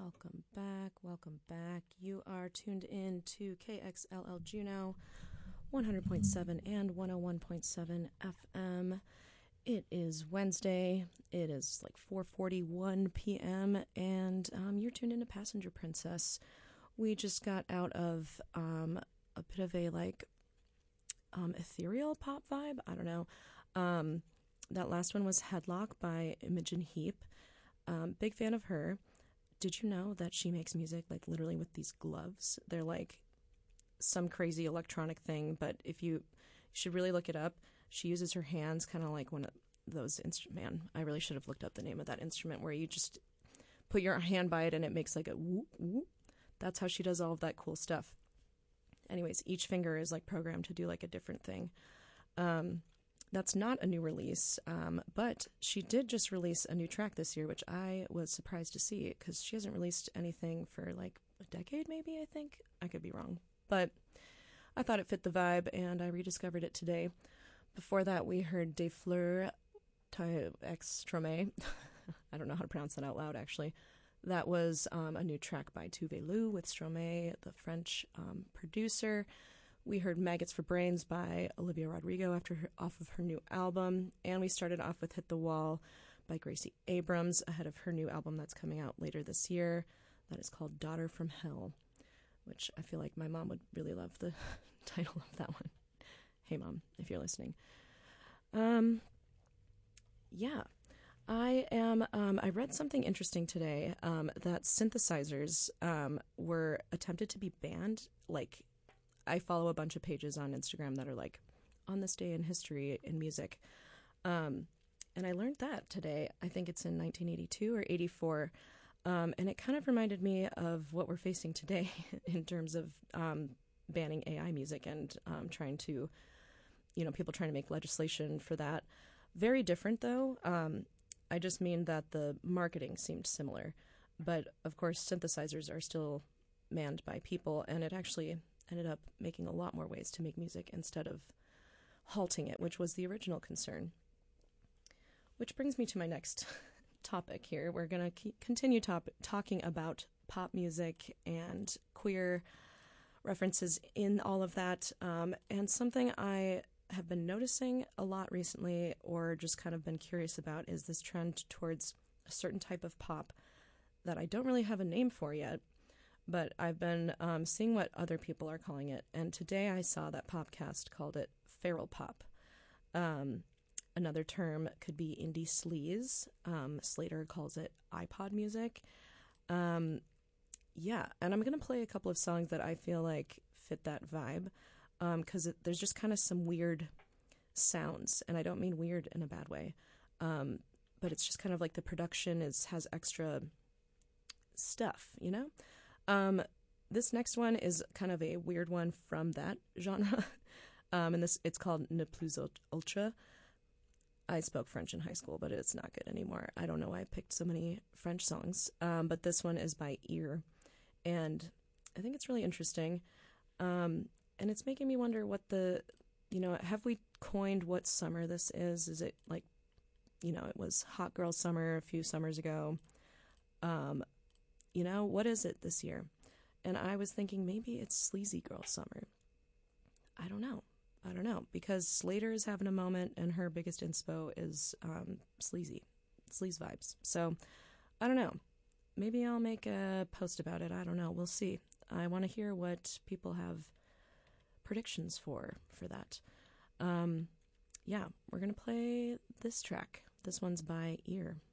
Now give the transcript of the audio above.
Welcome back. Welcome back. You are tuned in to KXLL Juneau 100.7 and 101.7 FM. It is Wednesday. It is like 4:41 p.m. and you're tuned into Passenger Princess. We just got out of a bit of a ethereal pop vibe. I don't know. That last one was Headlock by Imogen Heap. Big fan of her. Did you know that she makes music like literally with these gloves? They're like some crazy electronic thing, but if you should really look it up. She uses her hands kind of like one of those instruments. Man, I really should have looked up the name of that instrument where you just put your hand by it and it makes like a whoop, whoop. That's how she does all of that cool stuff. Anyways, each finger is like programmed to do like a different thing. That's not a new release, but she did just release a new track this year, which I was surprised to see because she hasn't released anything for like a decade, maybe, I think. I could be wrong, but I thought it fit the vibe, and I rediscovered it today. Before that, we heard Des Fleurs ex Stromae. I don't know how to pronounce that out loud, actually. That was a new track by Tuvalu with Stromae, the French producer. We heard Maggots for Brains by Olivia Rodrigo off of her new album. And we started off with Hit the Wall by Gracie Abrams ahead of her new album that's coming out later this year. That is called Daughter from Hell, which I feel like my mom would really love the title of that one. Hey, Mom, if you're listening. Yeah. I read something interesting today that synthesizers were attempted to be banned. Like, I follow a bunch of pages on Instagram that are like, on this day in history in music. And I learned that today. I think it's in 1982 or 84. And it kind of reminded me of what we're facing today in terms of banning AI music and trying to, people trying to make legislation for that. Very different, though. I just mean that the marketing seemed similar. But, of course, synthesizers are still manned by people, and it actually ended up making a lot more ways to make music instead of halting it, which was the original concern. Which brings me to my next topic here. We're going to continue talking about pop music and queer references in all of that. And something I have been noticing a lot recently, or just kind of been curious about, is this trend towards a certain type of pop that I don't really have a name for yet, but I've been seeing what other people are calling it. And today I saw that Popcast called it feral pop. Another term could be indie sleaze. Slater calls it iPod music. Yeah, and I'm going to play a couple of songs that I feel like fit that vibe. Because there's just kind of some weird sounds, and I don't mean weird in a bad way, but it's just kind of like the production has extra stuff, This next one is kind of a weird one from that genre, and it's called Ne Plus Ultra. I spoke French in high school, but it's not good anymore. I don't know why I picked so many French songs, but this one is by Ear, and I think it's really interesting. And it's making me wonder what have we coined what summer this is? Is it like, it was hot girl summer a few summers ago. What is it this year? And I was thinking maybe it's sleazy girl summer. I don't know, because Slater is having a moment and her biggest inspo is sleaze vibes. So I don't know. Maybe I'll make a post about it. I don't know. We'll see. I want to hear what people have predictions for that. Yeah, we're going to play this track. This one's by Ear.